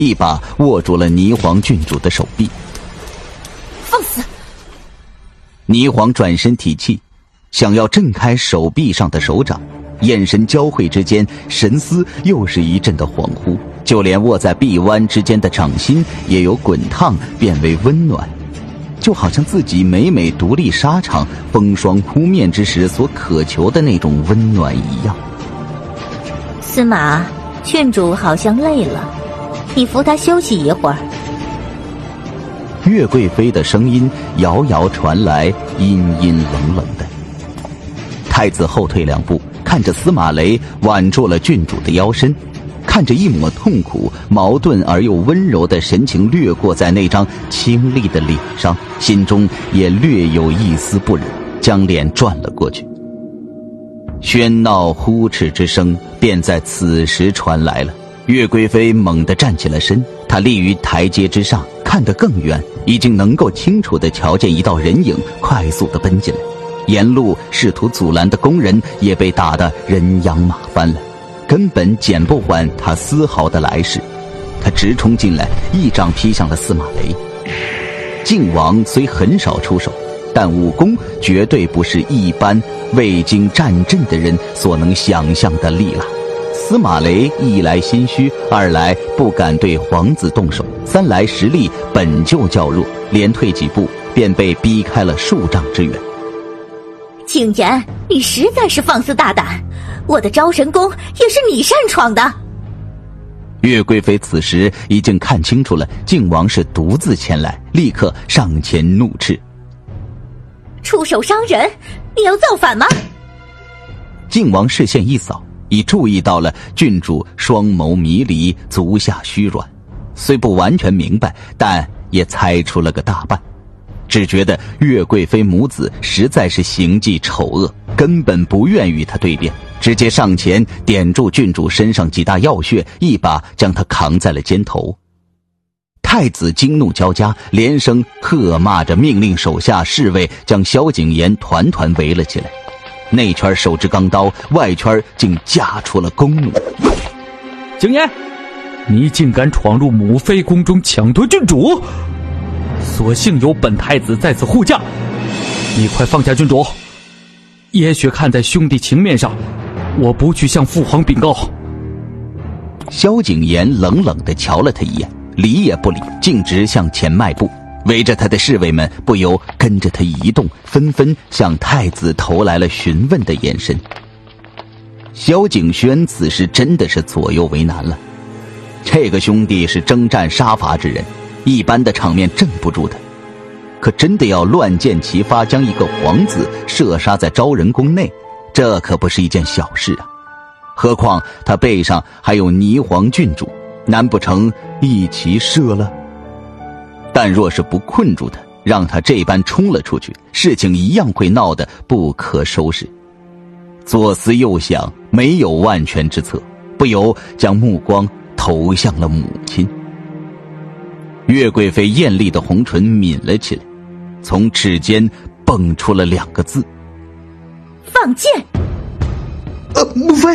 一把握住了霓凰郡主的手臂。 放肆！ 霓凰转身提气，想要震开手臂上的手掌，眼神交汇之间，神思又是一阵的恍惚，就连握在臂弯之间的掌心也由滚烫变为温暖，就好像自己每每独立沙场风霜扑面之时所渴求的那种温暖一样。 司马，郡主好像累了，你扶她休息一会儿。 岳贵妃的声音遥遥传来，阴阴冷冷的。太子后退2步，看着司马雷挽住了郡主的腰身，看着一抹痛苦、矛盾而又温柔的神情掠过在那张清丽的脸上，心中也略有一丝不忍，将脸转了过去。喧闹呼斥之声便在此时传来了。岳贵妃猛地站起了身，她立于台阶之上，看得更远，已经能够清楚地瞧见一道人影快速地奔进来，沿路试图阻拦的工人也被打得人仰马翻了，根本减不缓他丝毫的来势。他直冲进来，一掌劈向了司马雷。靖王虽很少出手，但武功绝对不是一般未经战阵的人所能想象的力量。司马雷一来心虚，二来不敢对皇子动手，三来实力本就较弱，连退几步便被逼开了数丈之远。 景言，你实在是放肆大胆，我的招神功也是你擅闯的。 岳贵妃此时已经看清楚了靖王是独自前来，立刻上前怒斥： 出手伤人，你要造反吗？ 靖王视线一扫，已注意到了郡主双眸迷离，足下虚软，虽不完全明白，但也猜出了个大半，只觉得岳贵妃母子实在是行迹丑恶，根本不愿与她对辩，直接上前点住郡主身上几大要穴，一把将她扛在了肩头。太子惊怒交加，连声喝骂着，命令手下侍卫将萧景琰团团围了起来，内圈手执钢刀，外圈竟架出了弓弩。 景琰，你竟敢闯入母妃宫中抢夺郡主，所幸有本太子在此护驾，你快放下郡主，也许看在兄弟情面上，我不去向父皇禀告。 萧景琰冷冷地瞧了他一眼，理也不理，径直向前迈步。围着他的侍卫们不由跟着他移动，纷纷向太子投来了询问的眼神。萧景轩此时真的是左右为难了，这个兄弟是征战杀伐之人，一般的场面镇不住他，可真的要乱箭齐发，将一个皇子射杀在昭仁宫内，这可不是一件小事啊！何况他背上还有霓凰郡主，难不成一齐射了？但若是不困住他，让他这般冲了出去，事情一样会闹得不可收拾。左思右想，没有万全之策，不由将目光投向了母亲。岳贵妃艳丽的红唇抿了起来，从齿间蹦出了2个字： 放箭。 母妃。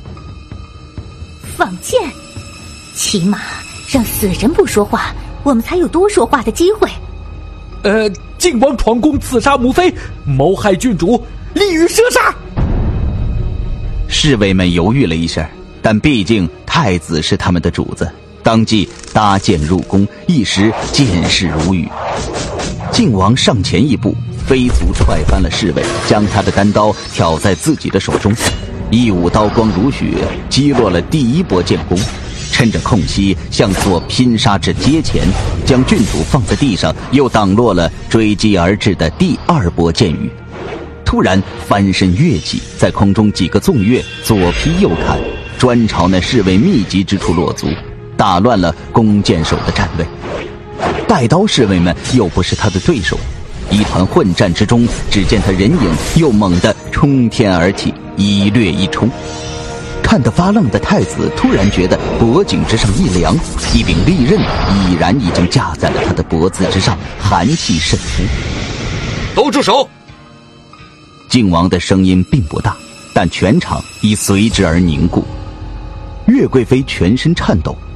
放箭，起码让死人不说话，我们才有多说话的机会。 靖王闯宫刺杀母妃，谋害郡主，立于射杀。 侍卫们犹豫了一下，但毕竟太子是他们的主子，当即搭箭入宫，一时箭矢如雨。靖王上前一步，飞足踹翻了侍卫，将他的单刀挑在自己的手中，一舞刀光如雪，击落了第1波箭弓，趁着空隙向左拼杀至阶前，将郡主放在地上，又挡落了追击而至的第2波箭雨。突然翻身跃起，在空中几个纵跃，左劈右砍，专朝那侍卫密集之处落足，打乱了弓箭手的站位。带刀侍卫们又不是他的对手，一团混战之中，只见他人影又猛地冲天而起，一掠一冲。看得发愣的太子突然觉得脖颈之上一凉，一柄利刃已然已经架在了他的脖子之上，寒气渗出。 都住手！ 靖王的声音并不大，但全场已随之而凝固。岳贵妃全身颤抖，